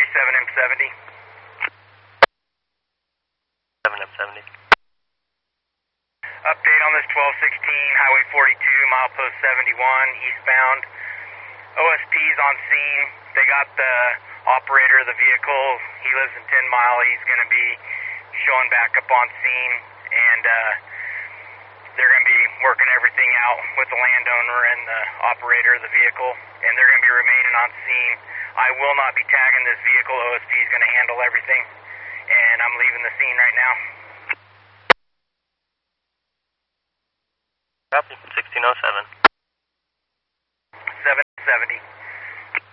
7M70. 7M70. Update on this 1216, Highway 42, milepost 71, eastbound. OSP's on scene. They got the operator of the vehicle. He lives in 10 Mile. He's going to be showing back up on scene, and they're going to be working everything out with the landowner and the operator of the vehicle, and they're going to be remaining on scene. I will not be tagging this vehicle. OSP is going to handle everything, and I'm leaving the scene right now. Copy. 1607. 770.